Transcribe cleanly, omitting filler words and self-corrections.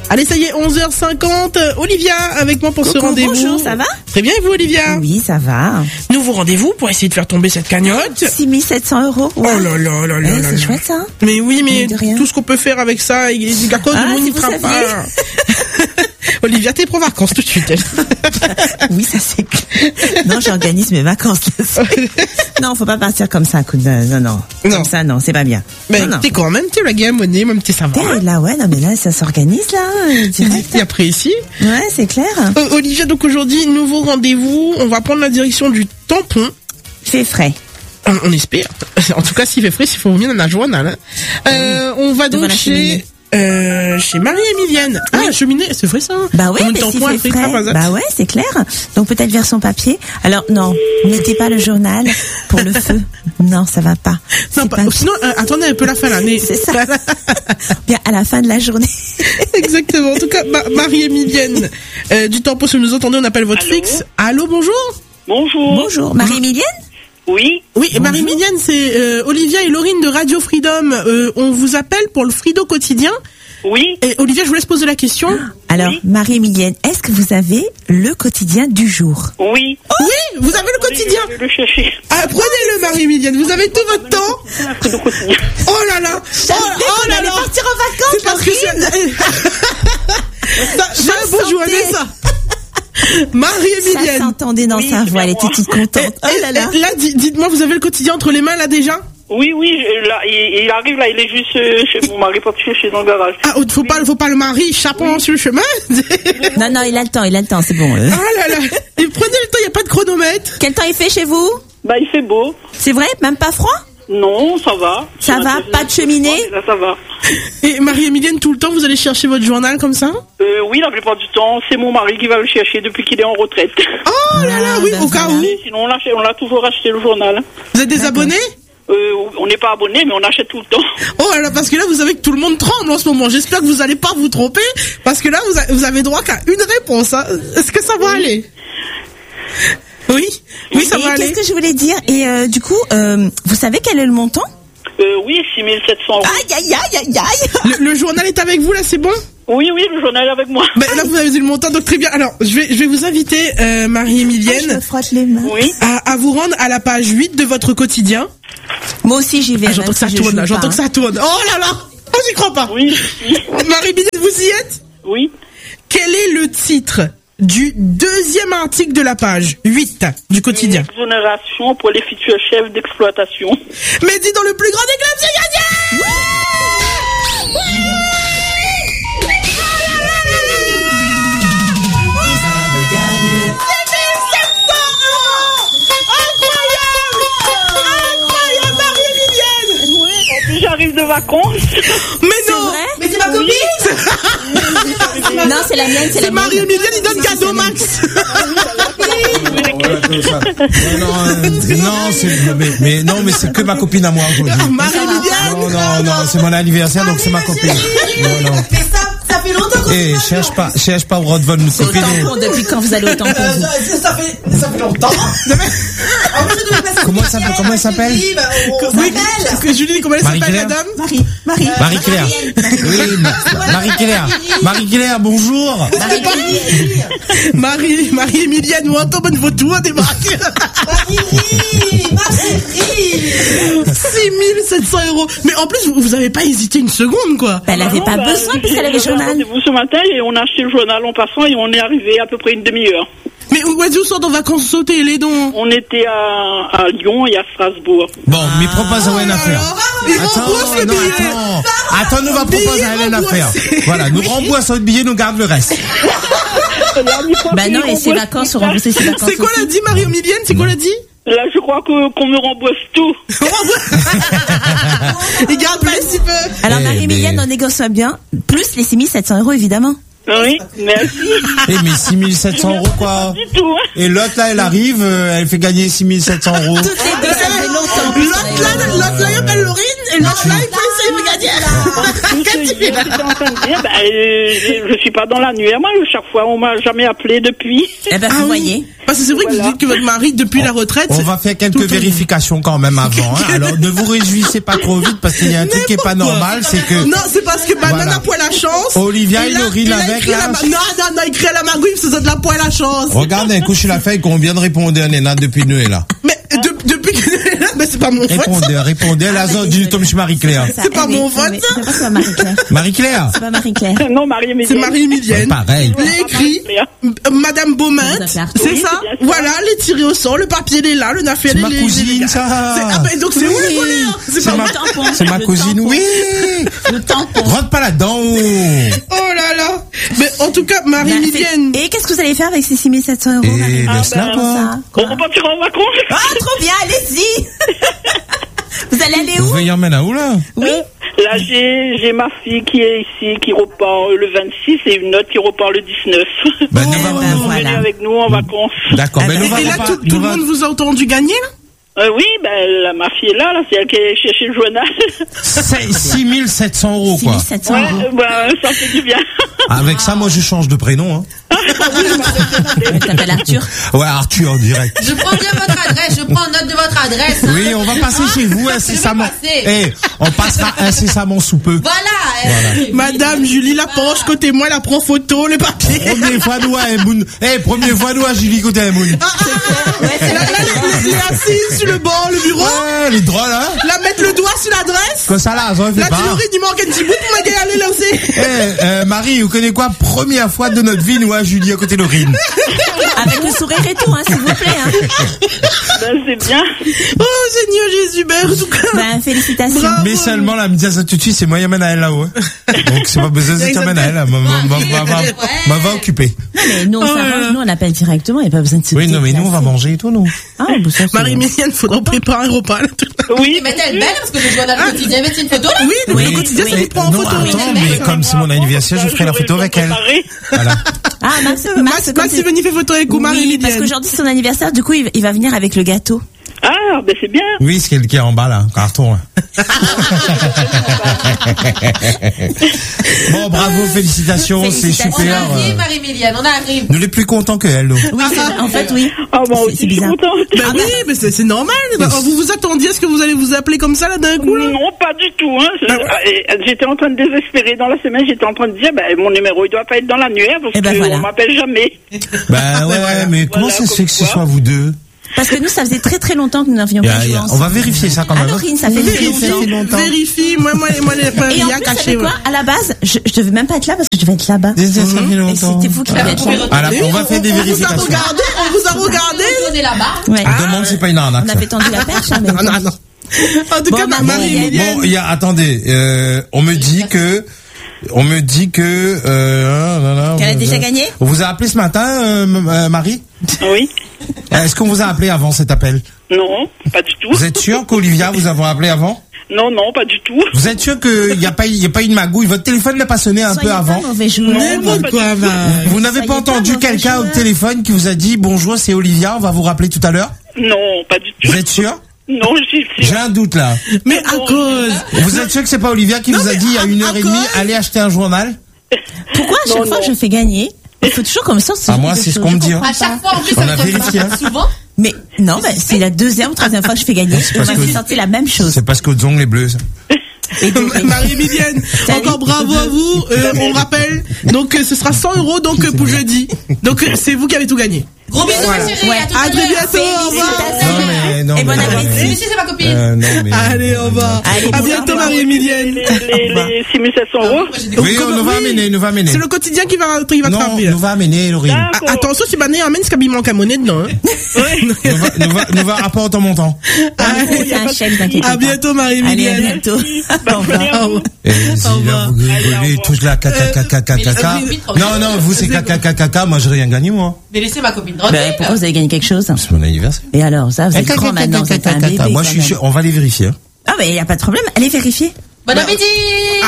Allez, ça y est, 11h50. Olivia avec moi pour ce rendez-vous. Bonjour, ça va? Très bien, et vous, Olivia? Oui, ça va. Nouveau rendez-vous pour essayer de faire tomber cette cagnotte. 6 700 €. Oh là là là là là. C'est chouette, ça. Mais oui, mais tout ce qu'on peut faire avec ça, il y a cause de monde n'y fera pas. Olivia, t'es pour vacances tout de suite. Oui, ça c'est clair. Non, j'organise mes vacances. Non, faut pas partir comme ça. Non. Comme ça, non, c'est pas bien. Mais t'es quand même, t'es la game monnaie, même t'es savoir. Là, ouais, non, mais là, ça s'organise, là, direct. Et après ici. Ouais, c'est clair. Olivia, donc aujourd'hui, nouveau rendez-vous. On va prendre la direction du tampon. Fait frais. On espère. En tout cas, s'il fait frais, s'il faut venir dans la journal. On va donc chez Marie-Emilienne. Ah, cheminée, c'est vrai ça? Bah ouais, mais si c'est frais. Bah ouais, c'est clair. Donc peut-être vers son papier. Alors non, mettez pas le journal pour le feu. Non, ça va pas. Non, sinon, attendez un peu la fin de l'année. C'est ça. Bien à la fin de la journée. Exactement. En tout cas, Marie-Emilienne du tampon, si vous nous entendez, on appelle votre fixe. Allô, bonjour. Bonjour. Marie-Emilienne? Oui, Marie-Emilienne, c'est Olivia et Laurine de Radio Freedom. On vous appelle pour le Frido quotidien. Oui. Et Olivia, je vous laisse poser la question. Alors, oui. Marie-Emilienne, est-ce que vous avez le quotidien du jour? Oui. Oui, vous avez le quotidien. Je vais le chercher. Ah, prenez-le, Marie-Emilienne. Vous avez tout votre temps. Oh là là. Oh là là. Partir en vacances. C'est parce que j'ai un beau journée, ça. Marie-Emilienne. Ça s'entendait dans sa voix, elle était toute contente. Oh là là. Là, dites-moi, vous avez le quotidien entre les mains, là, déjà? Oui, là, il arrive, là, il est juste chez mon mari, pour chez dans le garage. Ah, faut pas le mari, chaperon sur le chemin. Non, il a le temps, c'est bon. Ah là là. Et prenez le temps, il n'y a pas de chronomètre. Quel temps il fait chez vous? Bah, il fait beau. C'est vrai? Même pas froid? Non, ça va. Ça va? Pas de cheminée? Là, ça va. Et Marie-Emilienne, tout le temps, vous allez chercher votre journal comme ça? Oui, la plupart du temps, c'est mon mari qui va le chercher depuis qu'il est en retraite. Oh là là, oui, au cas où. Sinon, on l'a toujours acheté le journal. Vous êtes des abonnés? On n'est pas abonnés, mais on achète tout le temps. Oh là là, parce que là, vous savez que tout le monde tremble en ce moment. J'espère que vous n'allez pas vous tromper, parce que là, vous avez droit qu'à une réponse. Hein. Est-ce que ça va aller? Oui, ça va aller. Qu'est-ce que je voulais dire? Et du coup, vous savez quel est le montant? Oui, 6 700 €. Aïe. Le journal est avec vous, là, c'est bon? Oui, le journal est avec moi. Mais là, vous avez dit le montant, donc très bien. Alors, je vais vous inviter, Marie-Emilienne, je me frotte les mains. Oui. à vous rendre à la page 8 de votre quotidien. Moi aussi, j'y vais. Ah, j'entends que ça tourne, là. J'entends que ça tourne. Oh là là! Oh, j'y crois pas. Oui. Marie-Emilienne, vous y êtes? Oui. Quel est le titre du deuxième article de la page 8 du quotidien? Exonération pour les futurs chefs d'exploitation. Mais dis dans le plus grand des clubs, c'est gagné! J'arrive de vacances. Mais non! Mais c'est ma copine! Non, c'est la mienne, c'est Marie-Emilienne, il donne cadeau Max. Non, mais c'est que ma copine à moi aujourd'hui. Marie-Emilienne! Non, c'est mon anniversaire, donc c'est ma copine. Non. Ça fait longtemps qu'on cherche pas au Rodvon, nous c'est fini. Depuis quand vous allez au tampon? Ça fait longtemps. Comment elle s'appelle? Oui, parce que Julie, comment elle s'appelle, madame? Marie-Claire. Oui, Marie-Claire, bonjour. Marie-Emilienne, ou entend bonne photo, à débarquer. 6 700 €. Mais en plus, vous avez pas hésité une seconde, quoi. Elle avait pas besoin, puisqu'elle avait le journal. Rendez-vous ce matin et on a acheté le journal en passant et on est arrivé à peu près une demi-heure. Mais où est-ce que vous sortez en vacances sauter les dons? On était à Lyon et à Strasbourg. Bon, mais propose à une affaire. Attends, nous va proposer à une affaire. Voilà, nous rembourse notre billet, nous garde le reste. Bah non, et ses vacances sont remboursées, ses vacances. C'est quoi l'a dit Marie-Emilienne? C'est quoi l'a dit? Là, je crois qu'on me rembourse tout. Il garde pas un petit peu. Alors Marie-Emilienne, on négocie bien. Plus les 6 700 € évidemment. Oui, merci. Mais 6 700 € quoi? Du tout, hein. Et l'autre là, elle arrive, elle fait gagner 6 700 €. Toutes les deux, ça fait longtemps. L'autre là, il appelle Laurine, et l'autre là, il peut essayer de gagner. J'étais en train de dire, je suis pas dans l'annuaire, moi, chaque fois, on m'a jamais appelé depuis. Eh ben, vous voyez. Parce que c'est vrai que vous dites que votre mari, depuis la retraite... On va faire quelques vérifications quand même avant. Hein. Alors, ne vous réjouissez pas trop vite parce qu'il y a un truc qui est pas normal, c'est que... Non, c'est parce que Banane a poil la chance. Olivia, il urine avec là. Non, il crie à la magouille, c'est de la poil la chance. Regarde, un coup, je la feuille qu'on vient de répondre à Néna depuis Noël là. Mais, depuis que mais c'est pas mon faute. Répondez, la zone du Tom chez Marie-Claire. C'est pas mon faute. C'est pas Marie-Claire. Marie-Claire? C'est pas Marie-Claire. Non, Marie-Emilienne. C'est Marie-Emilienne. Pareil. Les écrits, Madame Beaumain, c'est ça. Voilà, les tirés au sort, le papier il est là, le nafé C'est ma cousine, ça. Ah ben donc c'est où le voleur? C'est ma cousine, oui. Le tampon. Rentre pas là-dedans. Oh là là. Mais en tout cas, Marie-Emilienne. Et qu'est-ce que vous allez faire avec ces 6 700 €? Et laisse-la, toi. On repartira en vacances. Ah, trop bien, allez-y. Vous allez aller Vous où? voyez emmène à où, là? Oui. Là, j'ai ma fille qui est ici, qui repart le 26 et une autre qui repart le 19. Ben, Ils sont venus avec nous en vacances. D'accord, ben, Et là, tout le monde vous a entendu gagner, là? Oui, ma fille est là, c'est elle qui est cherché le journal. 6 700 €, quoi. 6 700 Ouais, €. ça fait du bien. Avec ça, moi, je change de prénom, hein. Elle s'appelle Arthur. Ouais, Arthur, en direct. Je prends bien votre adresse, je prends note de votre adresse. Hein. Oui, on va passer chez vous incessamment. On passera incessamment sous peu. Voilà. Madame Julie Lapenche, côté moi, elle prend photo, le papier. Première fois, nous, à Moon. Première fois, nous, à Julie, côté à Moon. Elle est assise sur le banc, le bureau. Ouais, elle est drôle, hein. La mettre le doigt sur l'adresse. Comme ça, là, ça fait La pas. théorie du manque un petit bout pour m'aider à aller là aussi. Marie, vous connaissez quoi? Première fois de notre vie, nous, à Julie, à côté de Rine. Avec le sourire et tout, hein, s'il vous plaît. Hein. C'est bien. Oh, Seigneur Jésus, en tout cas. Ben, félicitations. Bravo. Mais seulement, là, me dire ça tout de suite, c'est moi, y amène à elle là-haut. Hein. Donc, c'est pas besoin de t'amener à elle, là. Va occuper. Non, mais nous, on s'arrange, nous, on appelle directement, il n'y a pas besoin de se Oui, non, mais nous, on va déplacer. manger et tout, nous. Ah, bon, ça, c'est- Marie-Emilienne, faudra préparer un repas, là. Oui, Mais elle est belle parce que le journal quotidien, mettez une photo là. Oui, le quotidien, c'est lui prend en Non, photo. attends, mais comme c'est mon anniversaire, je ferai la photo avec elle. Voilà. Ah, Max, Maxi, venez faire photo avec vous, Oui, parce Marie-Emilienne. qu'aujourd'hui, c'est son anniversaire, du coup, il va venir avec le gâteau. Ah, ben c'est bien. Oui, c'est qui est en bas, là, carton. Hein. Bon, bravo, félicitations, c'est Félicitations. On super. arrive, Marie-Emilienne, on arrive. Nous les plus contents que elle, nous. Oui, en fait, oui. Ah, bon, C'est aussi, je suis bizarre. contente. Ben oui, mais c'est normal. Vous vous attendiez à ce que vous allez vous appeler comme ça, là, d'un coup, là? Non, pas du tout. Hein. J'étais en train de désespérer dans la semaine. J'étais en train de dire, mon numéro, il doit pas être dans l'annuaire parce Eh ben qu'on voilà. m'appelle jamais. Bah ouais, mais comment Voilà, ça se fait que ce comme soit vous deux? Parce que nous, ça faisait très très longtemps que nous n'avions pas joué On ensemble. va vérifier ça quand même. Alors, Rine, ça fait très longtemps. Vérifie, moi, les Et en rien plus, caché. savez quoi? À la base, je devais même pas être là parce que je devais être là-bas. Ça fait Et longtemps. c'était vous qui devez être là. Alors, on va faire des On vous a vérifications. regardé, on vous a regardé. On est là-bas. Ouais. On demande si c'est pas une arnaque. On ça. avait tendu la perche, hein, mais. Non. En tout Bon, cas, bah, Marie-Emilienne. Bon, attendez, on me dit que Qu'elle a déjà gagné? On vous a appelé ce matin, Marie? Oui. Est-ce qu'on vous a appelé avant cet appel? Non, pas du tout. Vous êtes sûr qu'Olivia vous a appelé avant? Non, pas du tout. Vous êtes sûr qu'il n'y a pas une magouille? Votre téléphone n'a pas sonné un peu Soyez avant? pas mauvais joueur. N'importe quoi, va. Vous n'avez Soyez pas entendu pas mauvais quelqu'un au joueur. téléphone qui vous a dit bonjour, c'est Olivia, on va vous rappeler tout à l'heure? Non, pas du tout. Vous êtes sûr? Non, je suis J'ai un doute là. Mais à cause. Vous êtes sûr que c'est pas Olivia qui Non, vous a mais dit il y a à 1h30 cause. allez acheter un journal? Pourquoi à chaque Non, fois non. je fais gagner? Il faut toujours comme ça. Ah, moi, c'est ce qu'on me dit, hein. À chaque fois, en plus, On ça a me vérifié, hein. souvent. Mais non, bah, c'est la deuxième ou troisième fois que je fais gagner. On parce m'a que- sorti la même chose. C'est parce qu'aux ongles les bleus. Ça. Marie-Emilienne, encore bravo à vous. On rappelle, donc ce sera 100 € donc pour jeudi. Donc c'est vous qui avez tout gagné. Gros bisous, ma chérie. Ouais. À tout À à très l'heure. bientôt. Au revoir. Non, Et bon mais- appétit. Lucie, c'est ma copine. Non, mais. Allez, au revoir. Allez, À bon bientôt, revoir. Marie-Emilienne. les 6 700 €. Moi, j'ai des Oui, on nous va amener. C'est le quotidien qui va te Non, frapper. nous va amener, Laurine. D'accord. Attention, si Mané amène ce qu'il manque à monnaie dedans. Hein. Nous va rapporter en montant. C'est un chèque, t'inquiète pas. À bientôt, Allez, à Marie-Emilienne. bientôt. Bonne journée à vous. Et si là, revoir. vous rigolez, tous la caca. Non, vous c'est caca, moi j'ai rien gagné, moi. Mais laissez ma copine Ben, tranquille. pourquoi vous avez gagné quelque chose? C'est mon anniversaire. Et alors, ça, vous êtes grand maintenant, vous êtes un bébé. Moi, quand je suis même. sûr, on va les vérifier. Hein. Ah, mais il n'y a pas de problème. Allez vérifier. Bon appétit.